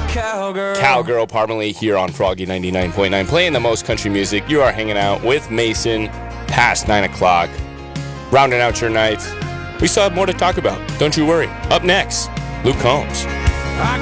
Cowgirl, prominently here on Froggy 99.9, playing the most country music. You are hanging out with Mason past 9 o'clock, rounding out your night. We still have more to talk about. Don't you worry. Up next, Luke Combs.